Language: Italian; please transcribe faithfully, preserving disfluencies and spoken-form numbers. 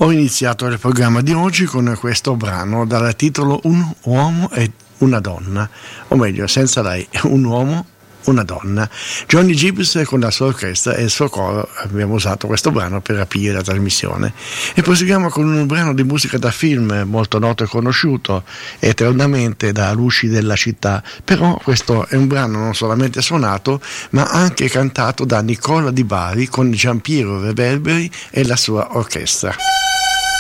Ho iniziato il programma di oggi con questo brano dal titolo Un uomo e una donna, o meglio, senza lei, un uomo, una donna. Johnny Gibbs con la sua orchestra e il suo coro abbiamo usato questo brano per aprire la trasmissione. E proseguiamo con un brano di musica da film molto noto e conosciuto, Eternamente da Luci della città, però questo è un brano non solamente suonato ma anche cantato da Nicola Di Bari con Giampiero Reverberi e la sua orchestra.